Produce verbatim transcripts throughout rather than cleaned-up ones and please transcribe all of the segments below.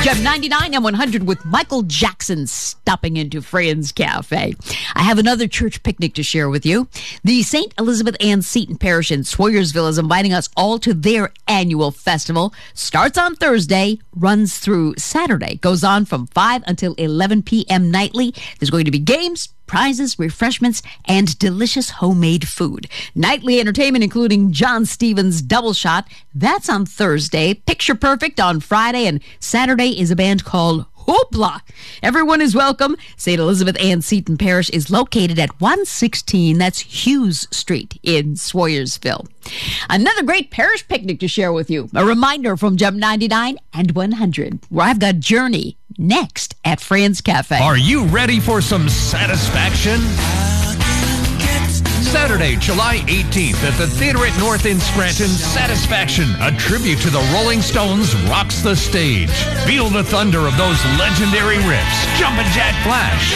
Gem ninety-nine and one hundred with Michael Jackson stopping into Friends Cafe. I have another church picnic to share with you. The Saint Elizabeth Ann Seton Parish in Swoyersville is inviting us all to their annual festival. Starts on Thursday, runs through Saturday, goes on from five until eleven p.m. nightly. There's going to be games, prizes, refreshments, and delicious homemade food. Nightly entertainment, including John Stevens' Double Shot. That's on Thursday. Picture Perfect on Friday, and Saturday is a band called Hoopla. Everyone is welcome. Saint Elizabeth Ann Seton Parish is located at one sixteen, that's Hughes Street in Swoyersville. Another great parish picnic to share with you. A reminder from Gem ninety-nine and one hundred, where I've got Journey next at Friends Cafe. Are you ready for some satisfaction? Saturday, July eighteenth at the Theater at North in Scranton, Satisfaction, a tribute to the Rolling Stones, rocks the stage. Feel the thunder of those legendary riffs, Jumpin' Jack Flash,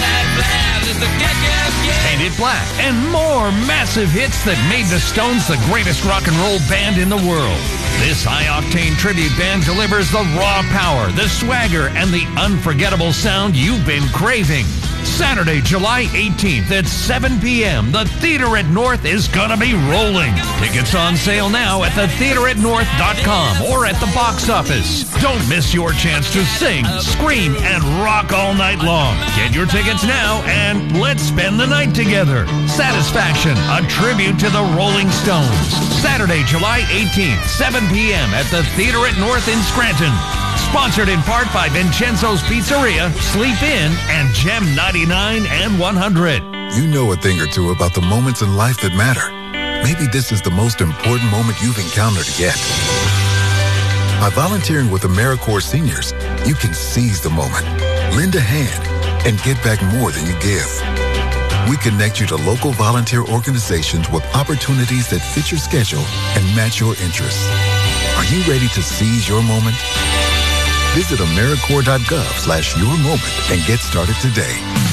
Paint It Black, and more massive hits that made the Stones the greatest rock and roll band in the world. This high-octane tribute band delivers the raw power, the swagger, and the unforgettable sound you've been craving. Saturday, July eighteenth at seven p.m., the Theater at North is gonna be rolling. Tickets on sale now at the theater at north dot com or at the box office. Don't miss your chance to sing, scream, and rock all night long. Get your tickets now and let's spend the night together. Satisfaction, a tribute to the Rolling Stones. Saturday, July eighteenth, seven p.m. at the Theater at North in Scranton. Sponsored in part by Vincenzo's Pizzeria, Sleep Inn, and Gem ninety-nine and one hundred. You know a thing or two about the moments in life that matter. Maybe this is the most important moment you've encountered yet. By volunteering with AmeriCorps Seniors, you can seize the moment, lend a hand, and get back more than you give. We connect you to local volunteer organizations with opportunities that fit your schedule and match your interests. Are you ready to seize your moment? Visit AmeriCorps dot gov slash your moment and get started today.